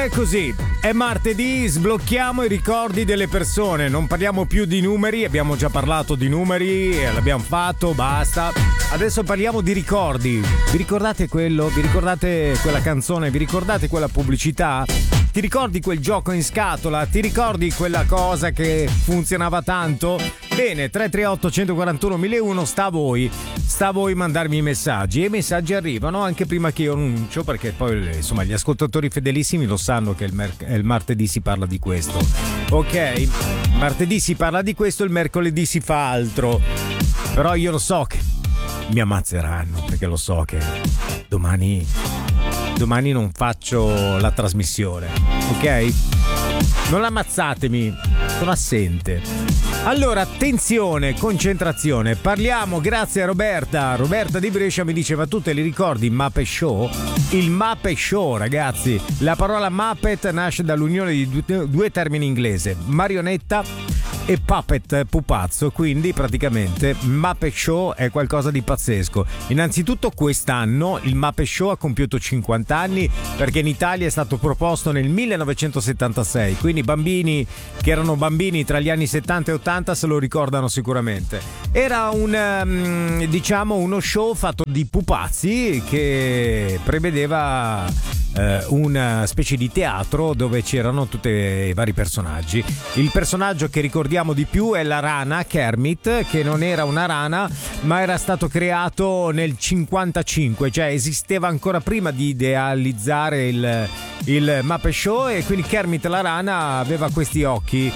è così, è martedì, sblocchiamo i ricordi delle persone, non parliamo più di numeri, abbiamo già parlato di numeri, l'abbiamo fatto, basta. Adesso parliamo di ricordi. Vi ricordate quello? Vi ricordate quella canzone? Vi ricordate quella pubblicità? Ti ricordi quel gioco in scatola? Ti ricordi quella cosa che funzionava tanto? Bene, 338 141 1001, sta a voi mandarmi i messaggi, e i messaggi arrivano anche prima che io annuncio, perché poi insomma gli ascoltatori fedelissimi lo sanno che il martedì si parla di questo. Ok, martedì si parla di questo, il mercoledì si fa altro, però io lo so che mi ammazzeranno, perché lo so che domani non faccio la trasmissione, ok? Non ammazzatemi, sono assente. Allora, attenzione, concentrazione, parliamo grazie a Roberta di Brescia mi diceva: tu te li ricordi il Muppet Show? Il Muppet Show, ragazzi, la parola Muppet nasce dall'unione di due termini inglese, marionetta e puppet, pupazzo, quindi praticamente Muppet Show è qualcosa di pazzesco. Innanzitutto quest'anno il Muppet Show ha compiuto 50 anni, perché in Italia è stato proposto nel 1976, quindi bambini che erano bambini tra gli anni 70 e 80 se lo ricordano sicuramente. Era uno show fatto di pupazzi che prevedeva una specie di teatro dove c'erano tutti i vari personaggi. Il personaggio che ricordiamo di più è la rana Kermit, che non era una rana ma era stato creato nel 55, cioè esisteva ancora prima di idealizzare il Muppet Show, e quindi Kermit la rana aveva questi occhi,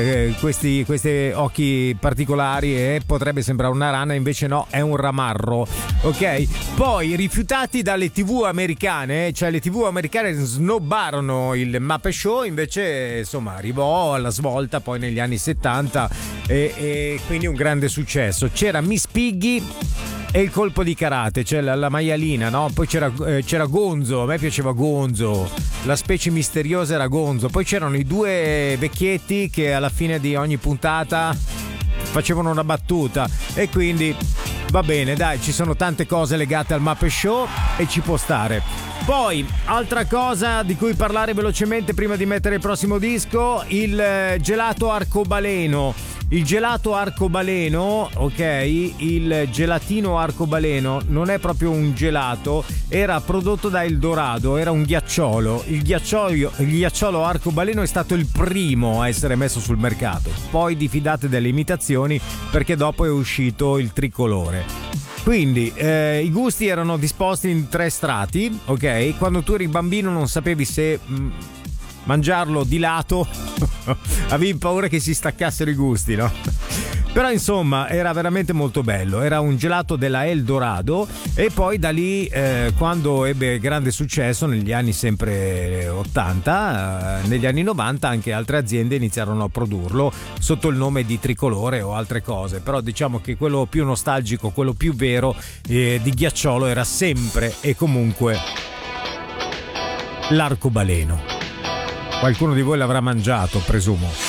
questi occhi particolari, e potrebbe sembrare una rana, invece no, è un ramarro, ok? Poi rifiutati dalle TV americane, cioè le TV americane snobbarono il Muppet Show, invece insomma arrivò alla svolta poi negli anni 70 e quindi un grande successo. C'era Miss Piggy e il colpo di karate, cioè la maialina, no? Poi c'era Gonzo, a me piaceva Gonzo, la specie misteriosa era Gonzo. Poi c'erano i due vecchietti che alla fine di ogni puntata facevano una battuta, e quindi va bene, dai, ci sono tante cose legate al Muppet Show e ci può stare. Poi, altra cosa di cui parlare velocemente prima di mettere il prossimo disco, il gelato arcobaleno. Il gelato arcobaleno, ok, il gelatino arcobaleno non è proprio un gelato, era prodotto da Eldorado, era un ghiacciolo. Il ghiacciolo arcobaleno è stato il primo a essere messo sul mercato. Poi diffidate delle imitazioni, perché dopo è uscito il tricolore. Quindi i gusti erano disposti in 3 strati, ok? Quando tu eri bambino non sapevi se mangiarlo di lato, avevi paura che si staccassero i gusti, no? Però insomma era veramente molto bello, era un gelato della Eldorado, e poi da lì quando ebbe grande successo negli anni sempre 80, negli anni 90 anche altre aziende iniziarono a produrlo sotto il nome di tricolore o altre cose, però diciamo che quello più nostalgico, quello più vero di ghiacciolo era sempre e comunque l'arcobaleno. Qualcuno di voi l'avrà mangiato, presumo.